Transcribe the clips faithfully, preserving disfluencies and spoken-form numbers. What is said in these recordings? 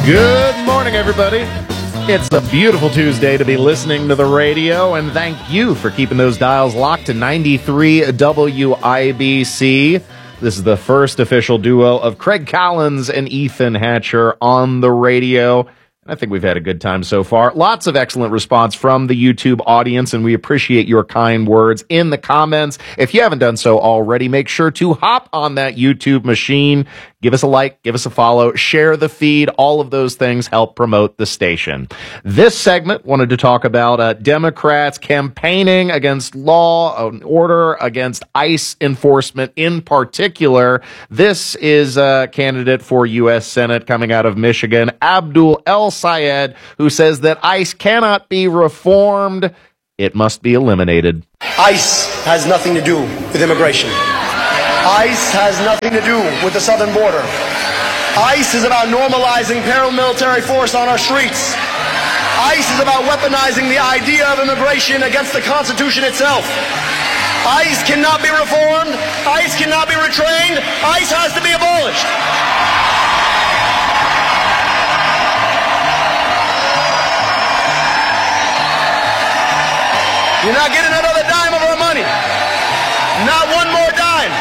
Good morning, everybody. It's a beautiful Tuesday to be listening to the radio, and thank you for keeping those dials locked to ninety-three W I B C. This is the first official duo of Craig Collins and Ethan Hatcher on the radio. I think we've had a good time so far. Lots of excellent response from the YouTube audience, and we appreciate your kind words in the comments. If you haven't done so already, make sure to hop on that YouTube machine. Give us a like, give us a follow, share the feed. All of those things help promote the station. This segment wanted to talk about uh, Democrats campaigning against law and order, against ICE enforcement in particular. This is a candidate for U S Senate coming out of Michigan, Abdul El-Sayed, who says that ICE cannot be reformed. It must be eliminated. ICE has nothing to do with immigration. ICE has nothing to do with the southern border. ICE is about normalizing paramilitary force on our streets. ICE is about weaponizing the idea of immigration against the Constitution itself. ICE cannot be reformed. ICE cannot be retrained. ICE has to be abolished. You're not getting another dime of our money. Not one more dime.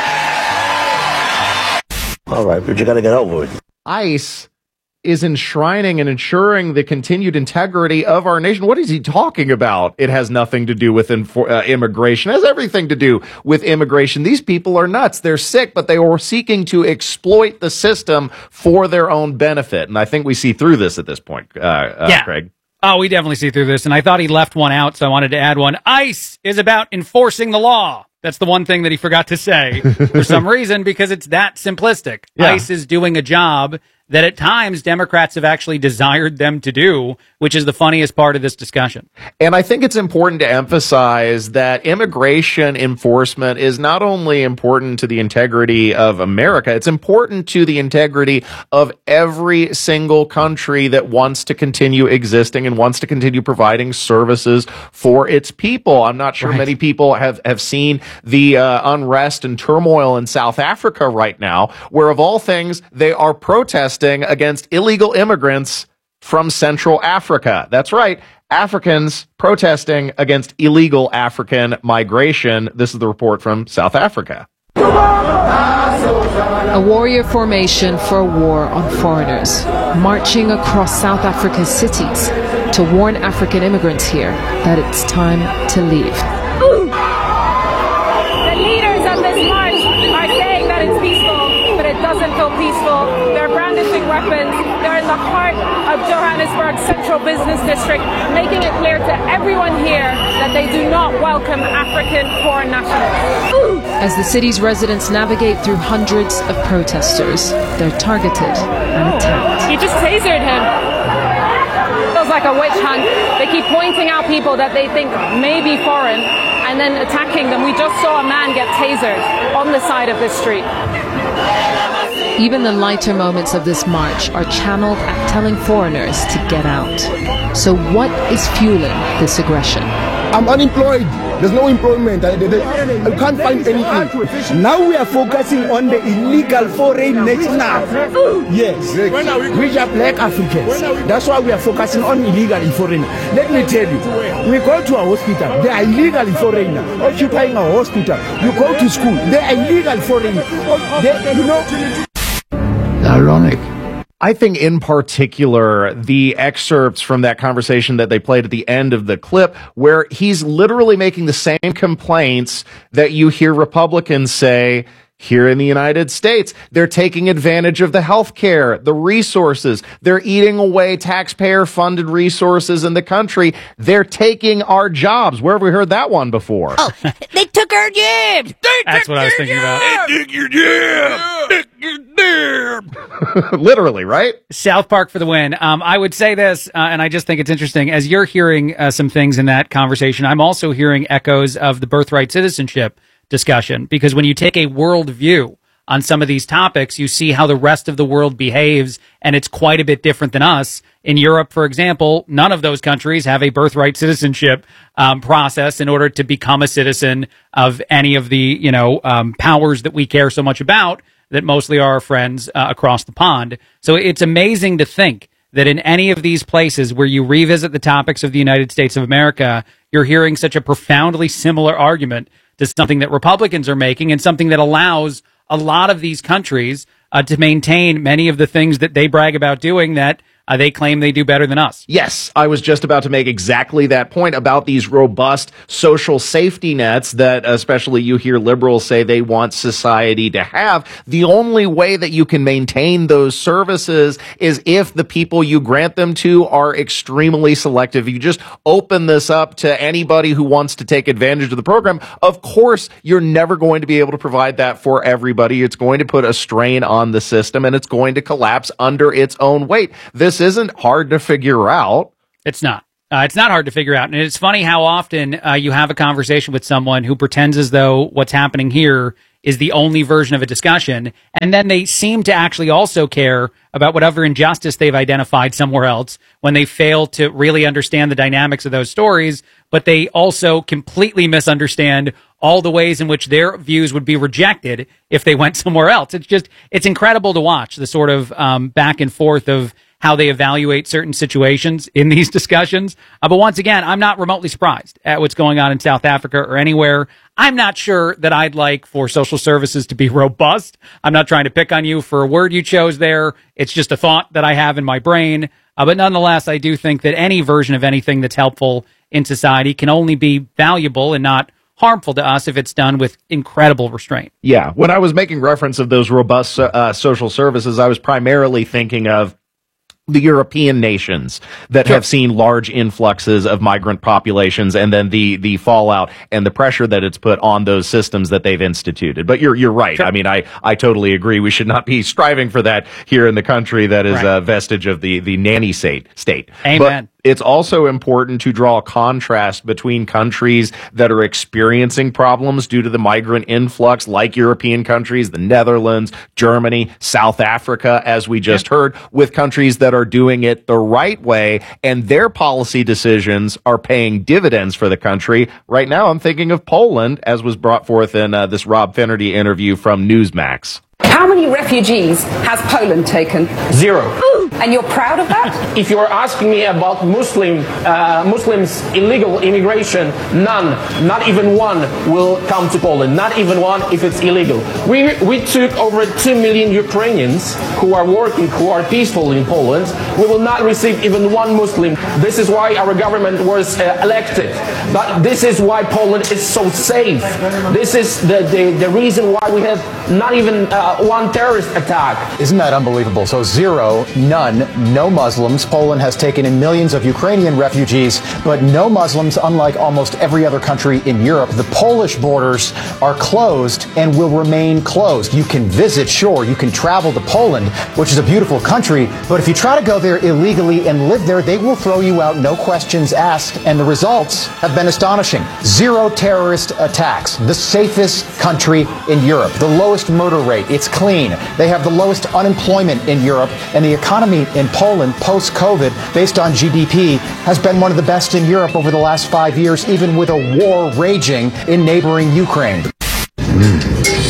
All right, but you got to get over it. ICE is enshrining and ensuring the continued integrity of our nation. What is he talking about? It has nothing to do with infor- uh, immigration. It has everything to do with immigration. These people are nuts. They're sick, but they are seeking to exploit the system for their own benefit. And I think we see through this at this point, uh, uh, yeah. Craig. Oh, we definitely see through this, and I thought he left one out, so I wanted to add one. ICE is about enforcing the law. That's the one thing that he forgot to say for some reason, because it's that simplistic. Yeah. ICE is doing a job that at times Democrats have actually desired them to do, which is the funniest part of this discussion. And I think it's important to emphasize that immigration enforcement is not only important to the integrity of America, it's important to the integrity of every single country that wants to continue existing and wants to continue providing services for its people. I'm not sure right. many people have, have seen the uh, unrest and turmoil in South Africa right now, where of all things, they are protesting against illegal immigrants from Central Africa. That's right. Africans protesting against illegal African migration. This is the report from South Africa. A warrior formation for a war on foreigners, marching across South Africa's cities to warn African immigrants here that it's time to leave. The leaders of this march are saying that it's peaceful, but it doesn't feel peaceful. They're brandishing weapons. They're in the heart of Johannesburg's central business district, making it clear to everyone here that they do not welcome African foreign nationals. As the city's residents navigate through hundreds of protesters, they're targeted and attacked. He just tasered him. Feels like a witch hunt. They keep pointing out people that they think may be foreign and then attacking them. We just saw a man get tasered on the side of this street. Even the lighter moments of this march are channeled at telling foreigners to get out. So what is fueling this aggression? I'm unemployed. There's no employment. I, I, I can't find anything. Now we are focusing on the illegal foreign nationals. Yes, which are black Africans. That's why we are focusing on illegal and foreign. Let me tell you, we go to a hospital, they are illegal foreign occupying a hospital. You go to school, they are illegal foreign. They, you know. Ironic. I think in particular, the excerpts from that conversation that they played at the end of the clip, where he's literally making the same complaints that you hear Republicans say here in the United States. They're taking advantage of the health care, the resources. They're eating away taxpayer-funded resources in the country. They're taking our jobs. Where have we heard that one before? Oh, they took our jobs. They That's took what I was thinking jobs. about. They took your job. They took your job. Literally, right? South Park for the win. Um, I would say this, uh, and I just think it's interesting. As you're hearing uh, some things in that conversation, I'm also hearing echoes of the birthright citizenship discussion, because when you take a world view on some of these topics, you see how the rest of the world behaves, and it's quite a bit different than us. In Europe, for example, none of those countries have a birthright citizenship um, process in order to become a citizen of any of the, you know, um, powers that we care so much about, that mostly are our friends uh, across the pond. So it's amazing to think that in any of these places where you revisit the topics of the United States of America, you're hearing such a profoundly similar argument to something that Republicans are making and something that allows a lot of these countries uh, to maintain many of the things that they brag about doing that Uh, they claim they do better than us. Yes, I was just about to make exactly that point about these robust social safety nets that especially you hear liberals say they want society to have. The only way that you can maintain those services is if the people you grant them to are extremely selective. You just open this up to anybody who wants to take advantage of the program. Of course, you're never going to be able to provide that for everybody. It's going to put a strain on the system and it's going to collapse under its own weight. This isn't hard to figure out. It's not. Uh, it's not hard to figure out. And it's funny how often uh, you have a conversation with someone who pretends as though what's happening here is the only version of a discussion. And then they seem to actually also care about whatever injustice they've identified somewhere else when they fail to really understand the dynamics of those stories. But they also completely misunderstand all the ways in which their views would be rejected if they went somewhere else. It's just, it's incredible to watch the sort of um, back and forth of how they evaluate certain situations in these discussions. Uh, but once again, I'm not remotely surprised at what's going on in South Africa or anywhere. I'm not sure that I'd like for social services to be robust. I'm not trying to pick on you for a word you chose there. It's just a thought that I have in my brain. Uh, but nonetheless, I do think that any version of anything that's helpful in society can only be valuable and not harmful to us if it's done with incredible restraint. Yeah. When I was making reference of those robust uh, social services, I was primarily thinking of the European nations that Sure. have seen large influxes of migrant populations and then the the fallout and the pressure that it's put on those systems that they've instituted. But you're you're right. Sure. I mean, I, I totally agree. We should not be striving for that here in the country that is Right. a vestige of the, the nanny state. state. Amen. But it's also important to draw a contrast between countries that are experiencing problems due to the migrant influx, like European countries, the Netherlands, Germany, South Africa, as we just yeah. heard, with countries that are doing it the right way, and their policy decisions are paying dividends for the country. Right now, I'm thinking of Poland, as was brought forth in uh, this Rob Finnerty interview from Newsmax. How many refugees has Poland taken? Zero. And you're proud of that? If you're asking me about Muslim uh, Muslims illegal immigration, none, not even one will come to Poland. Not even one if it's illegal. We we took over two million Ukrainians who are working, who are peaceful in Poland. We will not receive even one Muslim. This is why our government was uh, elected. But this is why Poland is so safe. This is the the, the reason why we have not even uh, one terrorist attack. Isn't that unbelievable? So zero, none, no Muslims. Poland has taken in millions of Ukrainian refugees, but no Muslims, unlike almost every other country in Europe. The Polish borders are closed and will remain closed. You can visit, sure, you can travel to Poland, which is a beautiful country, but if you try to go there illegally and live there, they will throw you out, no questions asked, and the results have been astonishing. Zero terrorist attacks, the safest country in Europe, the lowest murder rate. It's clean. They have the lowest unemployment in Europe, and the economy in Poland post-COVID, based on G D P, has been one of the best in Europe over the last five years, even with a war raging in neighboring Ukraine. Mm.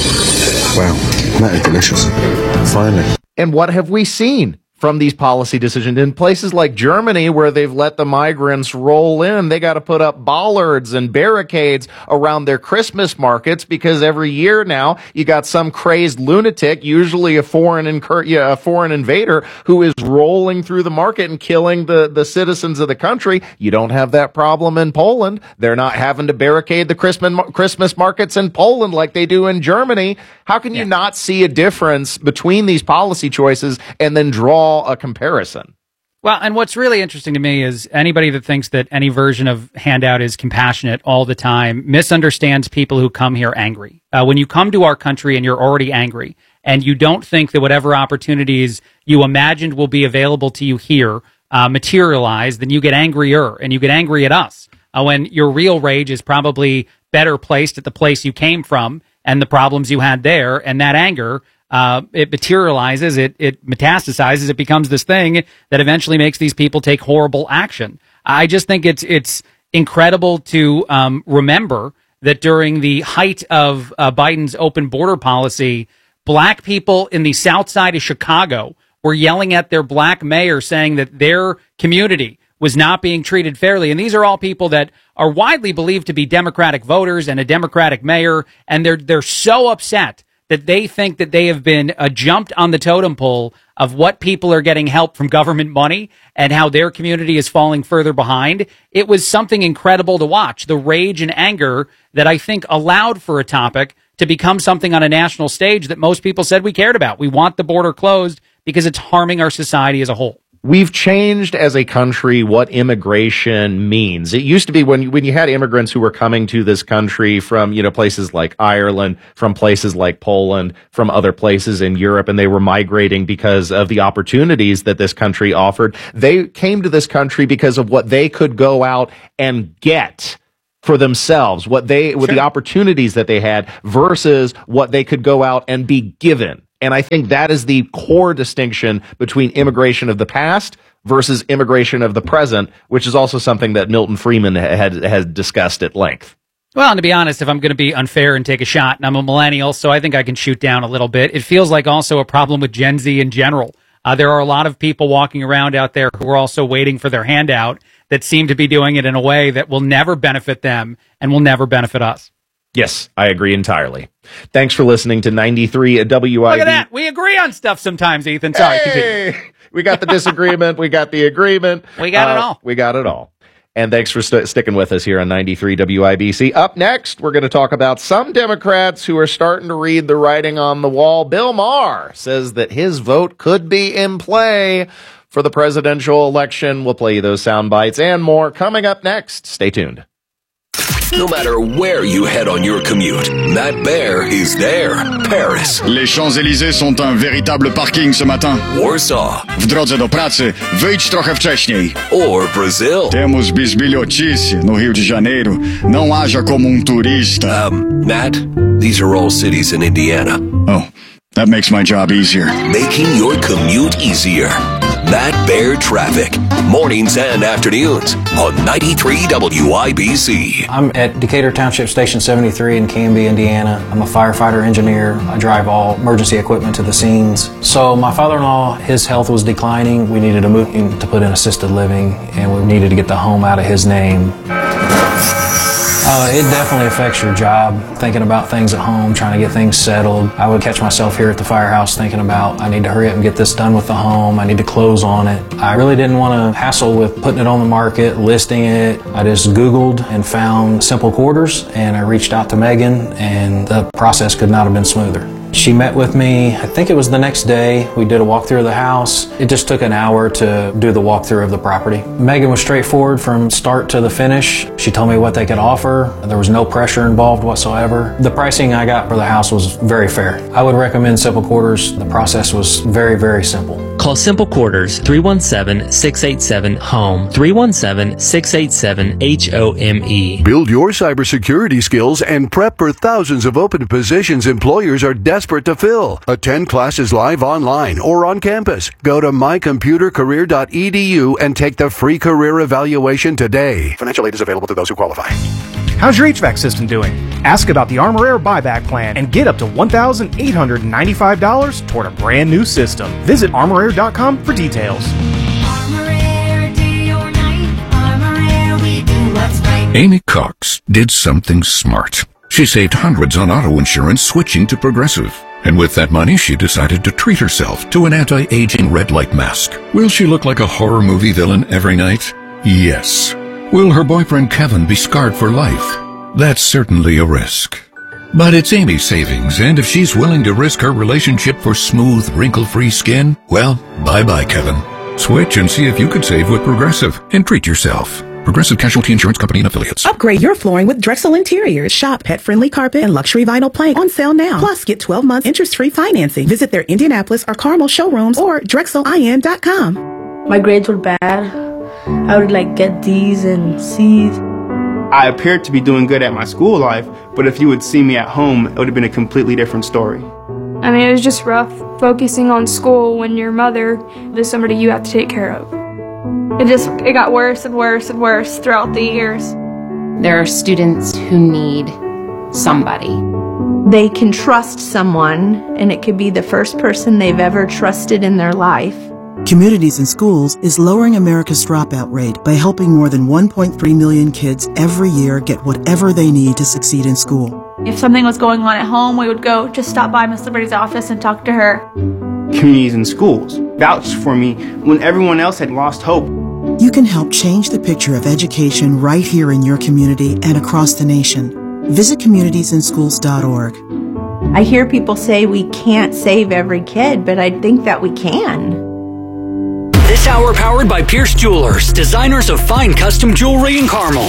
Wow, that is delicious. Finally. And what have we seen from these policy decisions in places like Germany, where they've let the migrants roll in? They got to put up bollards and barricades around their Christmas markets because every year now you got some crazed lunatic, usually a foreign incur- yeah, a foreign invader, who is rolling through the market and killing the, the citizens of the country. You don't have that problem in Poland. They're not having to barricade the Christmas Christmas markets in Poland like they do in Germany. How can you yeah. not see a difference between these policy choices and then draw a comparison? Well, and what's really interesting to me is anybody that thinks that any version of handout is compassionate all the time misunderstands people who come here angry. Uh, when you come to our country and you're already angry and you don't think that whatever opportunities you imagined will be available to you here uh, materialize, then you get angrier and you get angry at us uh, when your real rage is probably better placed at the place you came from and the problems you had there, and that anger Uh, it materializes, it, it metastasizes, it becomes this thing that eventually makes these people take horrible action. I just think it's it's incredible to um, remember that during the height of uh, Biden's open border policy, black people in the south side of Chicago were yelling at their black mayor saying that their community was not being treated fairly. And these are all people that are widely believed to be Democratic voters and a Democratic mayor. And they're, they're so upset that they think that they have been uh, jumped on the totem pole of what people are getting help from government money and how their community is falling further behind. It was something incredible to watch. The rage and anger that I think allowed for a topic to become something on a national stage that most people said we cared about. We want the border closed because it's harming our society as a whole. We've changed as a country what immigration means. It used to be when you, when you had immigrants who were coming to this country from, you know, places like Ireland, from places like Poland, from other places in Europe, and they were migrating because of the opportunities that this country offered. They came to this country because of what they could go out and get for themselves, what they, with the opportunities that they had versus what they could go out and be given. And I think that is the core distinction between immigration of the past versus immigration of the present, which is also something that Milton Friedman had, had discussed at length. Well, and to be honest, if I'm going to be unfair and take a shot, and I'm a millennial, so I think I can shoot down a little bit, it feels like also a problem with Gen Z in general. Uh, there are a lot of people walking around out there who are also waiting for their handout that seem to be doing it in a way that will never benefit them and will never benefit us. Yes, I agree entirely. Thanks for listening to ninety-three W I B. Look at that. We agree on stuff sometimes, Ethan. Sorry, hey! continue. We got the disagreement. We got the agreement. We got uh, it all. We got it all. And thanks for st- sticking with us here on ninety-three W I B C. Up next, we're going to talk about some Democrats who are starting to read the writing on the wall. Bill Maher says that his vote could be in play for the presidential election. We'll play you those sound bites and more coming up next. Stay tuned. No matter where you head on your commute, Matt Bear is there. Paris. Les Champs-Élysées sont un véritable parking ce matin. Warsaw. W drodze do pracy, wyjdź trochę wcześniej. Or Brazil. Temos bisbilhotice no Rio de Janeiro. Não haja como um turista. Um, Matt, these are all cities in Indiana. Oh, that makes my job easier. Making your commute easier. Matt Bear Traffic. Mornings and afternoons on ninety-three W I B C. I'm at Decatur Township Station seventy-three in Canby, Indiana. I'm a firefighter engineer. I drive all emergency equipment to the scenes. So my father-in-law, his health was declining. We needed to move him to put in assisted living, and we needed to get the home out of his name. Uh, it definitely affects your job, thinking about things at home, trying to get things settled. I would catch myself here at the firehouse thinking about, I need to hurry up and get this done with the home. I need to close on it. I really didn't want to hassle with putting it on the market, listing it. I just Googled and found Simple Quarters, and I reached out to Megan, and the process could not have been smoother. She met with me, I think it was the next day. We did a walkthrough of the house. It just took an hour to do the walkthrough of the property. Megan was straightforward from start to the finish. She told me what they could offer. There was no pressure involved whatsoever. The pricing I got for the house was very fair. I would recommend Simple Quarters. The process was very, very simple. Call Simple Quarters, three one seven, six eight seven, HOME, three one seven, six eight seven, H O M E. Build your cybersecurity skills and prep for thousands of open positions employers are desperate to fill. Attend classes live online or on campus. Go to my computer career dot e d u and take the free career evaluation today. Financial aid is available to those who qualify. How's your H V A C system doing? Ask about the Armor Air buyback plan and get up to one thousand eight hundred ninety-five dollars toward a brand new system. Visit armor air dot com for details. Amy Cox did something smart. She saved hundreds on auto insurance switching to Progressive. And with that money, she decided to treat herself to an anti-aging red light mask. Will she look like a horror movie villain every night? Yes. Will her boyfriend Kevin be scarred for life? That's certainly a risk. But it's Amy's savings, and if she's willing to risk her relationship for smooth, wrinkle-free skin, well, bye-bye, Kevin. Switch and see if you could save with Progressive and treat yourself. Progressive Casualty Insurance Company and Affiliates. Upgrade your flooring with Drexel Interiors. Shop pet-friendly carpet and luxury vinyl plank on sale now. Plus, get twelve months interest-free financing. Visit their Indianapolis or Carmel showrooms or drexel I N dot com. My grades were bad. I would like get D's and C's. I appeared to be doing good at my school life, but if you would see me at home, it would have been a completely different story. I mean, it was just rough focusing on school when your mother is somebody you have to take care of. It just, it got worse and worse and worse throughout the years. There are students who need somebody. they can trust someone, and it could be the first person they've ever trusted in their life. Communities in Schools is lowering America's dropout rate by helping more than one point three million kids every year get whatever they need to succeed in school. If something was going on at home, we would go just stop by Miss Liberty's office and talk to her. Communities in Schools vouched for me when everyone else had lost hope. You can help change the picture of education right here in your community and across the nation. Visit communities in schools dot org. I hear people say we can't save every kid, but I think that we can. This hour powered by Pierce Jewelers, designers of fine custom jewelry in Carmel.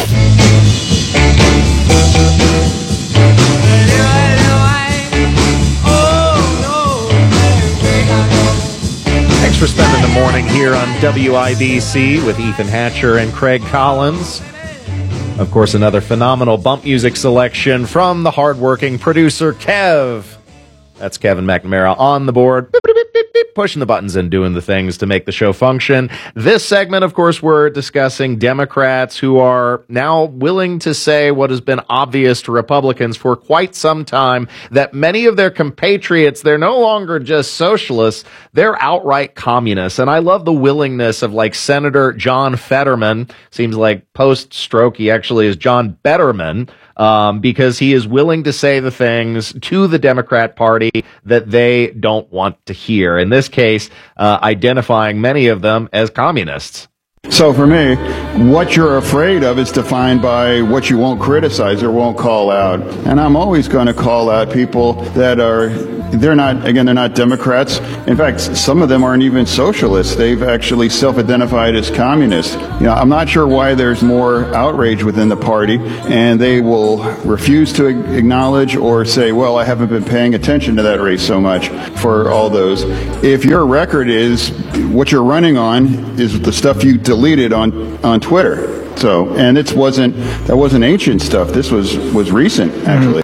Thanks for spending the morning here on W I B C with Ethan Hatcher and Craig Collins. Of course, another phenomenal bump music selection from the hardworking producer Kev. That's Kevin McNamara on the board, beep, beep, beep, beep, pushing the buttons and doing the things to make the show function. This segment, of course, we're discussing Democrats who are now willing to say what has been obvious to Republicans for quite some time, that many of their compatriots, they're no longer just socialists, they're outright communists. And I love the willingness of like Senator John Fetterman, seems like post-stroke he actually is John Betterman, Um, because he is willing to say the things to the Democrat Party that they don't want to hear. In this case, uh, identifying many of them as communists. So for me, what you're afraid of is defined by what you won't criticize or won't call out. And I'm always going to call out people that are, they're not, again, they're not Democrats. In fact, some of them aren't even socialists. They've actually self-identified as communists. You know, I'm not sure why there's more outrage within the party, and they will refuse to acknowledge or say, well, I haven't been paying attention to that race so much for all those. If your record is, what you're running on is the stuff you deleted on, on Twitter. So, and it wasn't, that wasn't ancient stuff. This was, was recent, actually.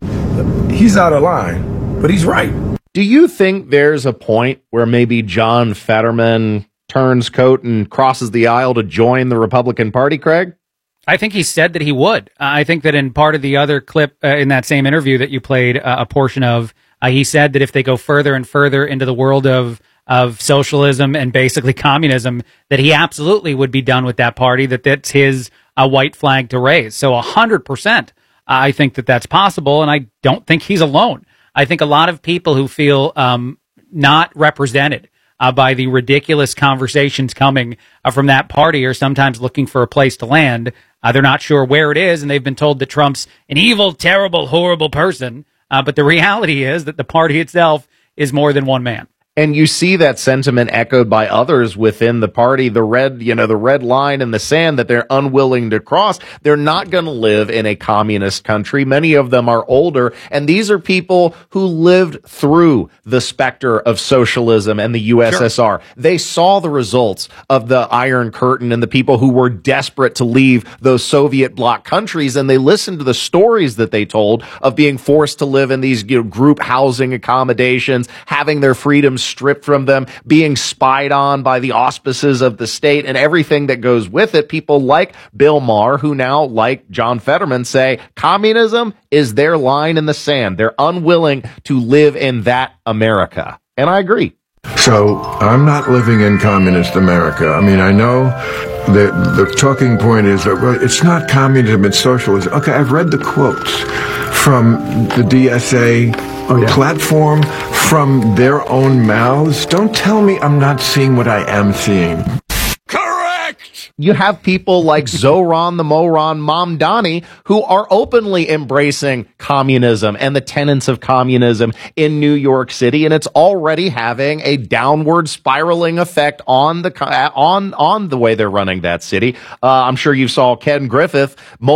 He's out of line, but he's right. Do you think there's a point where maybe John Fetterman turns coat and crosses the aisle to join the Republican Party, Craig? I think he said that he would. Uh, I think that in part of the other clip uh, in that same interview that you played uh, a portion of, uh, he said that if they go further and further into the world of of socialism and basically communism, that he absolutely would be done with that party, that that's his uh, white flag to raise. So one hundred percent I think that that's possible, and I don't think he's alone. I think a lot of people who feel um, not represented uh, by the ridiculous conversations coming uh, from that party are sometimes looking for a place to land. Uh, they're not sure where it is, and they've been told that Trump's an evil, terrible, horrible person. Uh, but the reality is that the party itself is more than one man. And you see that sentiment echoed by others within the party, the red, you know, the red line in the sand that they're unwilling to cross. They're not going to live in a communist country. Many of them are older, and these are people who lived through the specter of socialism and the U S S R. Sure. They saw the results of the Iron Curtain and the people who were desperate to leave those Soviet bloc countries, and they listened to the stories that they told of being forced to live in these, you know, group housing accommodations, having their freedoms stripped from them, being spied on by the auspices of the state and everything that goes with it. People like Bill Maher, who now, like John Fetterman, say communism is their line in the sand. They're unwilling to live in that America. And I agree. So I'm not living in communist America. I mean, I know that the talking point is that, well, it's not communism, it's socialism. Okay, I've read the quotes from the D S A oh, yeah. platform, from their own mouths. Don't tell me I'm not seeing what I am seeing. Correct! You have people like Zohran the Moron Mamdani who are openly embracing communism and the tenets of communism in New York City, and it's already having a downward spiraling effect on the on on the way they're running that city. Uh, I'm sure you saw Ken Griffith,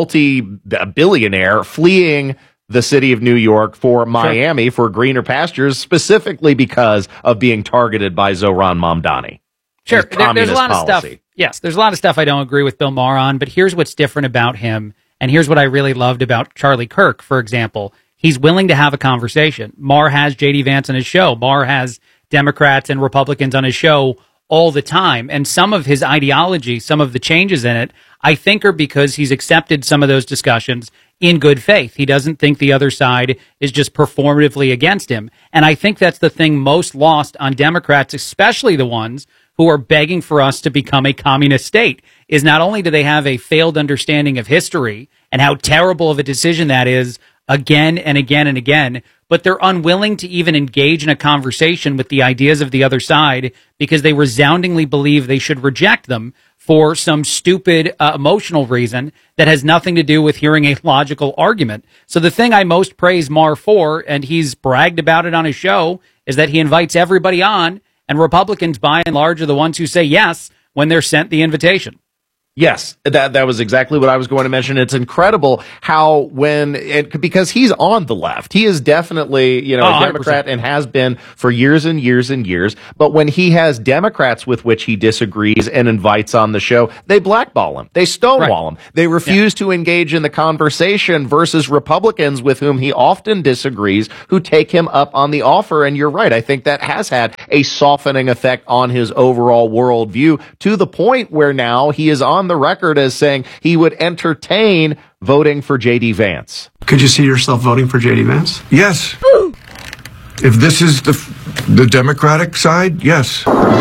multi-billionaire, fleeing the city of New York for Miami, sure. for greener pastures, specifically because of being targeted by Zohran Mamdani. Sure, there, there's a lot policy. of stuff. Yes, there's a lot of stuff I don't agree with Bill Maher on, but here's what's different about him, and here's what I really loved about Charlie Kirk, for example. He's willing to have a conversation. Maher has J D Vance on his show. Maher has Democrats and Republicans on his show all the time, and some of his ideology, some of the changes in it, I think are because he's accepted some of those discussions in good faith. He doesn't think the other side is just performatively against him. And I think that's the thing most lost on Democrats, especially the ones who are begging for us to become a communist state, is not only do they have a failed understanding of history and how terrible of a decision that is again and again and again, but they're unwilling to even engage in a conversation with the ideas of the other side because they resoundingly believe they should reject them for some stupid uh, emotional reason that has nothing to do with hearing a logical argument. So the thing I most praise Maher for, and he's bragged about it on his show, is that he invites everybody on, and Republicans, by and large, are the ones who say yes when they're sent the invitation. Yes, that that was exactly what I was going to mention. It's incredible how when it, because he's on the left, he is definitely, you know, oh, a Democrat and has been for years and years and years. But when he has Democrats with which he disagrees and invites on the show, they blackball him. They stonewall right. him. They refuse yeah. to engage in the conversation versus Republicans with whom he often disagrees, who take him up on the offer. And you're right. I think that has had a softening effect on his overall worldview to the point where now he is on the record as saying he would entertain voting for J D Vance. Could you see yourself voting for J D Vance? Yes. If this is the the Democratic side, yes.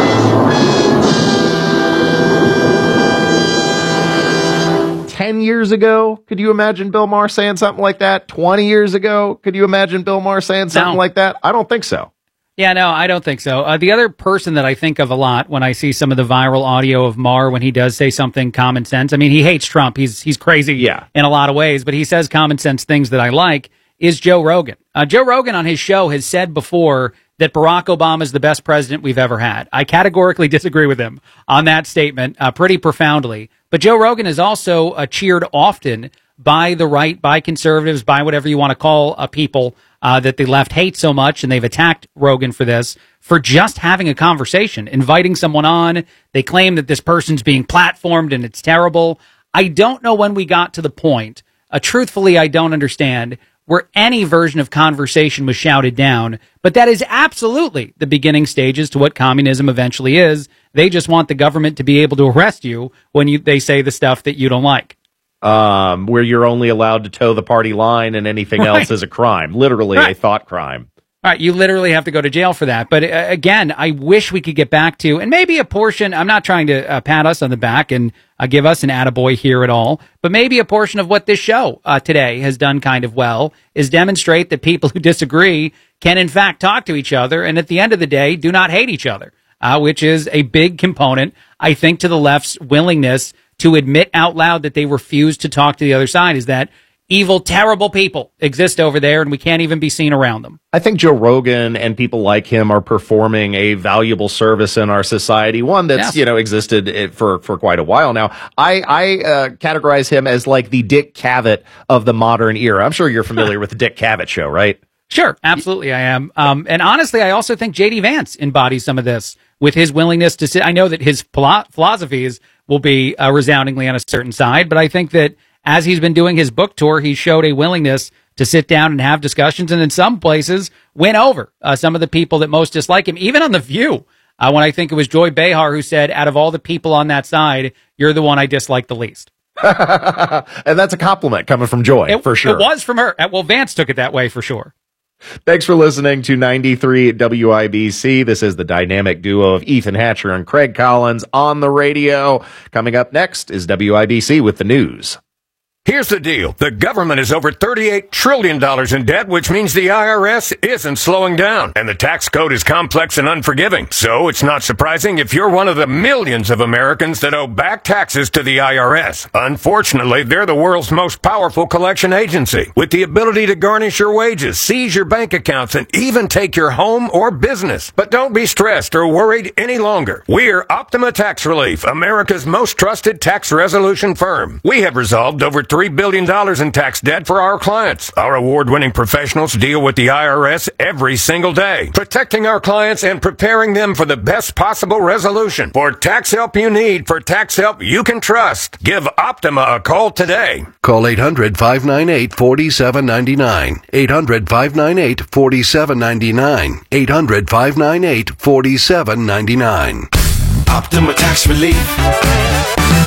Ten years ago, could you imagine Bill Maher saying something like that? Twenty years ago, could you imagine Bill Maher saying something no. like that? I don't think so. Yeah, no, I don't think so. Uh, the other person that I think of a lot when I see some of the viral audio of Maher when he does say something common sense, I mean, he hates Trump. He's he's crazy yeah. in a lot of ways, but he says common sense things that I like, is Joe Rogan. Uh, Joe Rogan on his show has said before that Barack Obama is the best president we've ever had. I categorically disagree with him on that statement uh, pretty profoundly. But Joe Rogan is also uh, cheered often by the right, by conservatives, by whatever you want to call uh, people uh, that the left hate so much, and they've attacked Rogan for this, for just having a conversation, inviting someone on. They claim that this person's being platformed and it's terrible. I don't know when we got to the point, uh, truthfully, I don't understand, where any version of conversation was shouted down, but that is absolutely the beginning stages to what communism eventually is. They just want the government to be able to arrest you when you, they say the stuff that you don't like. Um, where you're only allowed to toe the party line and anything right. else is a crime, literally right. a thought crime. All right, you literally have to go to jail for that. But uh, again, I wish we could get back to, and maybe a portion, I'm not trying to uh, pat us on the back and uh, give us an attaboy here at all, but maybe a portion of what this show uh, today has done kind of well is demonstrate that people who disagree can in fact talk to each other, and at the end of the day, do not hate each other, uh, which is a big component, I think, to the left's willingness to admit out loud that they refuse to talk to the other side, is that evil, terrible people exist over there and we can't even be seen around them. I think Joe Rogan and people like him are performing a valuable service in our society, one that's, yes. you know, existed for, for quite a while now. I, I uh, categorize him as like the Dick Cavett of the modern era. I'm sure you're familiar with the Dick Cavett show, right? Sure, absolutely I am. Um, and honestly, I also think J D Vance embodies some of this with his willingness to sit. I know that his philo- philosophies will be uh, resoundingly on a certain side, but I think that as he's been doing his book tour, he showed a willingness to sit down and have discussions, and in some places win over uh, some of the people that most dislike him, even on The View, uh, when I think it was Joy Behar who said, out of all the people on that side, you're the one I dislike the least. And that's a compliment coming from Joy, it, for sure. It was from her. Well, Vance took it that way for sure. Thanks for listening to ninety-three W I B C. This is the dynamic duo of Ethan Hatcher and Craig Collins on the radio. Coming up next is W I B C with the news. Here's the deal. The government is over thirty-eight trillion dollars in debt, which means the I R S isn't slowing down. And the tax code is complex and unforgiving. So it's not surprising if you're one of the millions of Americans that owe back taxes to the I R S. Unfortunately, they're the world's most powerful collection agency, with the ability to garnish your wages, seize your bank accounts, and even take your home or business. But don't be stressed or worried any longer. We're Optima Tax Relief, America's most trusted tax resolution firm. We have resolved over three billion dollars in tax debt for our clients. Our award-winning professionals deal with the I R S every single day, protecting our clients and preparing them for the best possible resolution. For tax help you need, for tax help you can trust, give Optima a call today. Call eight hundred, five nine eight, four seven nine nine. eight hundred, five nine eight, four seven nine nine. eight hundred, five nine eight, four seven nine nine. Optima Tax Relief.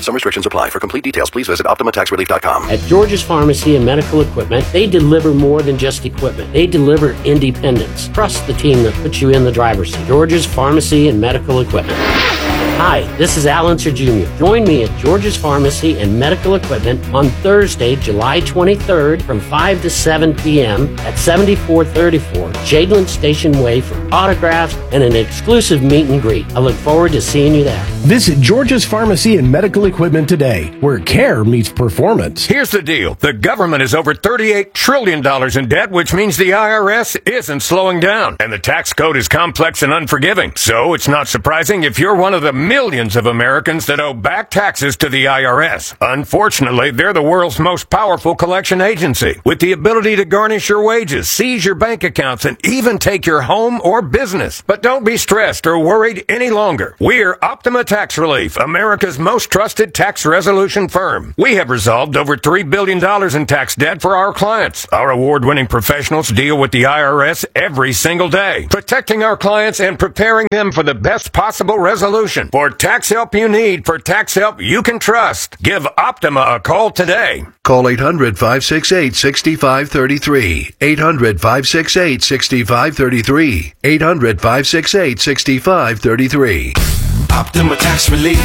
Some restrictions apply. For complete details, please visit Optima Tax Relief dot com. At George's Pharmacy and Medical Equipment, they deliver more than just equipment. They deliver independence. Trust the team that puts you in the driver's seat. George's Pharmacy and Medical Equipment. Hi, this is Al Unser Junior Join me at George's Pharmacy and Medical Equipment on Thursday, July twenty-third from five to seven p.m. at seventy-four thirty-four Jadeland Station Way for autographs and an exclusive meet and greet. I look forward to seeing you there. Visit George's Pharmacy and Medical Equipment today, where care meets performance. Here's the deal. The government is over thirty-eight trillion dollars in debt, which means the I R S isn't slowing down. And the tax code is complex and unforgiving. So it's not surprising if you're one of the millions of Americans that owe back taxes to the I R S. Unfortunately, they're the world's most powerful collection agency, with the ability to garnish your wages, seize your bank accounts, and even take your home or business. But don't be stressed or worried any longer. We're Optima Tax Relief, America's most trusted tax resolution firm. We have resolved over three billion dollars in tax debt for our clients. Our award-winning professionals deal with the I R S every single day, protecting our clients and preparing them for the best possible resolution. For tax help you need, for tax help you can trust, give Optima a call today. Call eight hundred, five six eight, six five three three. eight hundred, five six eight, six five three three. eight hundred, five six eight, six five three three. Optima Tax Relief.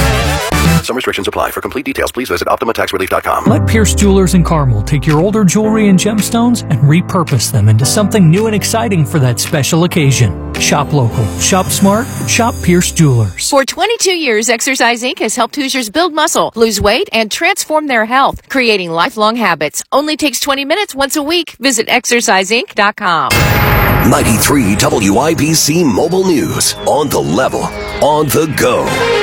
Some restrictions apply. For complete details, please visit Optima Tax Relief dot com. Let Pierce Jewelers in Carmel take your older jewelry and gemstones and repurpose them into something new and exciting for that special occasion. Shop local, shop smart, shop Pierce Jewelers. For twenty-two years, Exercise Incorporated has helped Hoosiers build muscle, lose weight, and transform their health, creating lifelong habits. Only takes twenty minutes once a week. Visit Exercise Inc dot com. ninety-three W I B C Mobile News. On the level, on the go.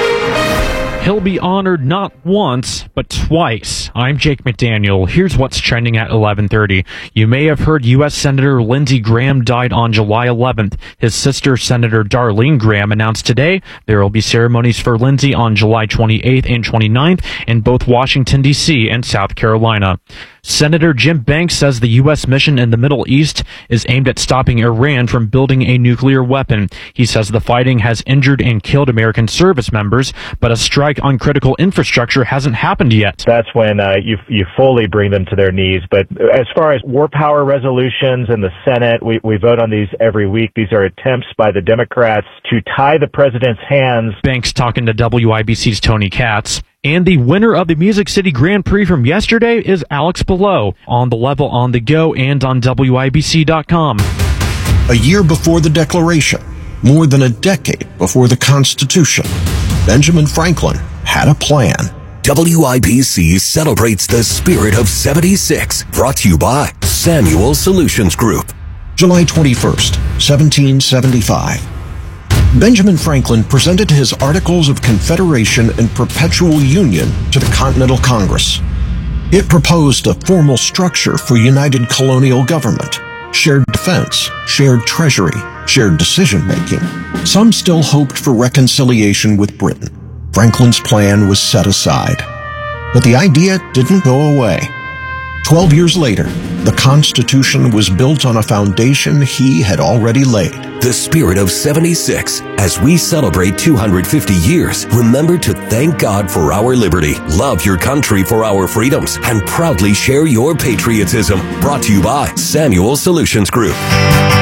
He'll be honored not once, but twice. I'm Jake McDaniel. Here's what's trending at eleven thirty. You may have heard U S Senator Lindsey Graham died on July eleventh. His sister, Senator Darlene Graham, announced today there will be ceremonies for Lindsey on July twenty-eighth and twenty-ninth in both Washington, D C and South Carolina. Senator Jim Banks says the U S mission in the Middle East is aimed at stopping Iran from building a nuclear weapon. He says the fighting has injured and killed American service members, but a strike on critical infrastructure hasn't happened yet. That's when uh, you you fully bring them to their knees. But as far as war power resolutions in the Senate, we, we vote on these every week. These are attempts by the Democrats to tie the president's hands. Banks talking to W I B C's Tony Katz. And the winner of the Music City Grand Prix from yesterday is Alex Below. On the level, on the go, and on W I B C dot com. A year before the Declaration, more than a decade before the Constitution, Benjamin Franklin had a plan. W I B C celebrates the spirit of seventy-six. Brought to you by Samuel Solutions Group. July twenty-first, seventeen seventy-five. Benjamin Franklin presented his Articles of Confederation and Perpetual Union to the Continental Congress. It proposed a formal structure for united colonial government, shared defense, shared treasury, shared decision-making. Some still hoped for reconciliation with Britain. Franklin's plan was set aside. But the idea didn't go away. Twelve years later, the Constitution was built on a foundation he had already laid. The spirit of seventy-six. As we celebrate two hundred fifty years, remember to thank God for our liberty, love your country for our freedoms, and proudly share your patriotism. Brought to you by Samuel Solutions Group.